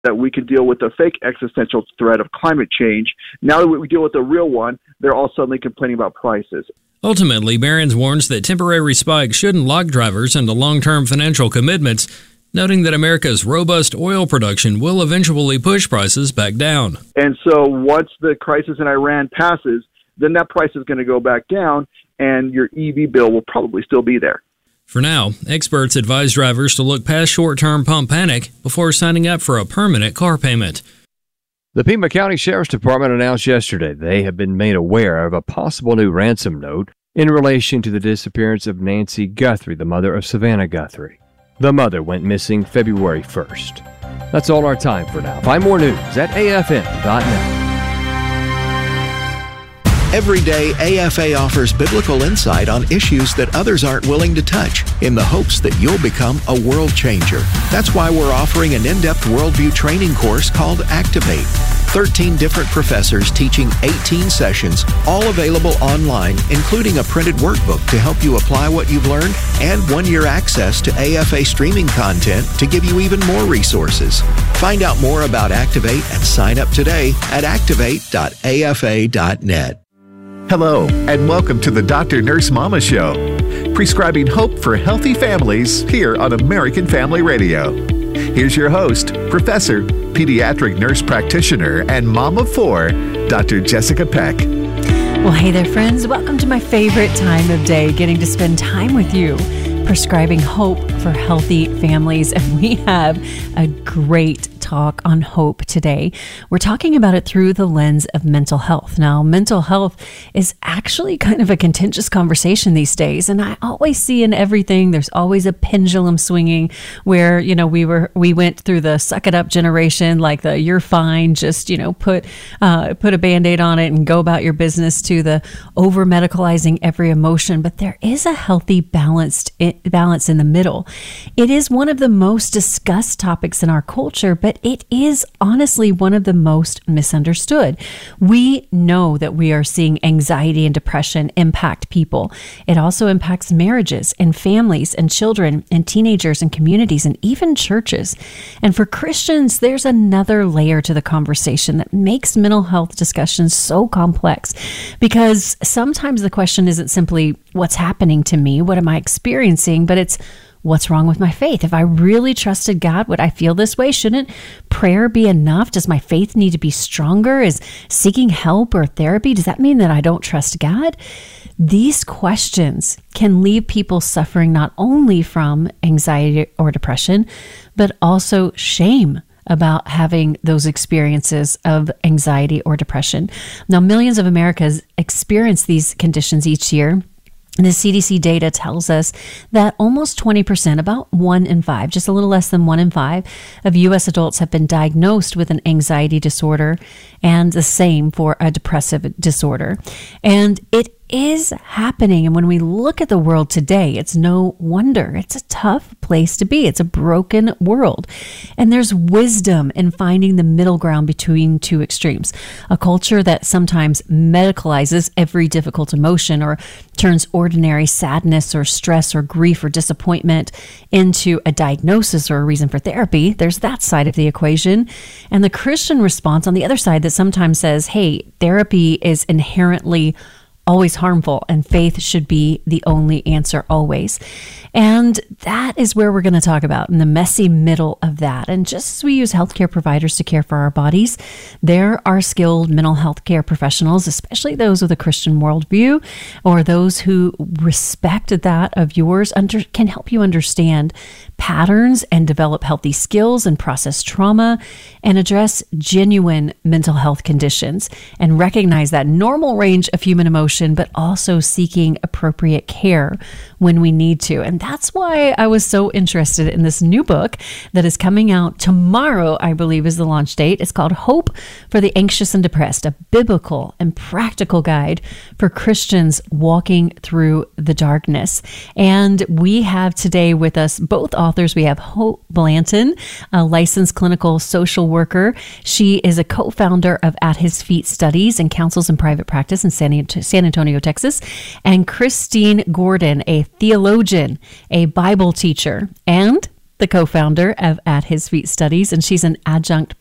that we could deal with the fake existential threat of climate change. Now that we deal with the real one, they're all suddenly complaining about prices. Ultimately, Behrens warns that temporary spikes shouldn't lock drivers into long-term financial commitments, noting that America's robust oil production will eventually push prices back down. And so once the crisis in Iran passes, then that price is going to go back down, and your EV bill will probably still be there. For now, experts advise drivers to look past short-term pump panic before signing up for a permanent car payment. The Pima County Sheriff's Department announced yesterday they have been made aware of a possible new ransom note in relation to the disappearance of Nancy Guthrie, the mother of Savannah Guthrie. The mother went missing February 1st. That's all our time for now. Find more news at afm.net. Every day, AFA offers biblical insight on issues that others aren't willing to touch in the hopes that you'll become a world changer. That's why we're offering an in-depth worldview training course called Activate. 13 different professors teaching 18 sessions, all available online, including a printed workbook to help you apply what you've learned and 1-year access to AFA streaming content to give you even more resources. Find out more about Activate and sign up today at activate.afa.net. Hello, and welcome to the Dr. Nurse Mama Show, prescribing hope for healthy families here on American Family Radio. Here's your host, Professor, Pediatric Nurse Practitioner, and Mom of 4, Dr. Jessica Peck. Well, hey there, friends. Welcome to my favorite time of day, getting to spend time with you, prescribing hope for healthy families. And we have a great talk on hope today. We're talking about it through the lens of mental health. Now, mental health is actually kind of a contentious conversation these days, and I always see in everything there's always a pendulum swinging where, you know, we went through the suck it up generation, like the you're fine, just, you know, put a Band-Aid on it and go about your business, to the over medicalizing every emotion. But there is a healthy balance in the middle. It is one of the most discussed topics in our culture, but it is honestly one of the most misunderstood. We know that we are seeing anxiety and depression impact people. It also impacts marriages and families and children and teenagers and communities and even churches. And for Christians, there's another layer to the conversation that makes mental health discussions so complex, because sometimes the question isn't simply what's happening to me, what am I experiencing, but it's what's wrong with my faith? If I really trusted God, would I feel this way? Shouldn't prayer be enough? Does my faith need to be stronger? Is seeking help or therapy, does that mean that I don't trust God? These questions can leave people suffering not only from anxiety or depression, but also shame about having those experiences of anxiety or depression. Now, millions of Americans experience these conditions each year. And the CDC data tells us that almost 20%, about 1 in 5, just a little less than 1 in 5 of U.S. adults have been diagnosed with an anxiety disorder, and the same for a depressive disorder. And it is happening. And when we look at the world today, it's no wonder. It's a tough place to be. It's a broken world. And there's wisdom in finding the middle ground between two extremes. A culture that sometimes medicalizes every difficult emotion, or turns ordinary sadness or stress or grief or disappointment into a diagnosis or a reason for therapy. There's that side of the equation. And the Christian response on the other side that sometimes says, hey, therapy is inherently always harmful, and faith should be the only answer always. And that is where we're going to talk about, in the messy middle of that. And just as we use healthcare providers to care for our bodies, there are skilled mental health care professionals, especially those with a Christian worldview, or those who respect that of yours, can help you understand patterns and develop healthy skills and process trauma and address genuine mental health conditions and recognize that normal range of human emotion, but also seeking appropriate care when we need to. And that's why I was so interested in this new book that is coming out tomorrow, I believe is the launch date. It's called Hope for the Anxious and Depressed, a biblical and practical guide for Christians walking through the darkness. And we have today with us both authors. We have Hope Blanton, a licensed clinical social worker. She is a co-founder of At His Feet Studies and counsels in private practice in San Antonio, Texas. And Christine Gordon, a theologian, a Bible teacher, and the co-founder of At His Feet Studies, and she's an adjunct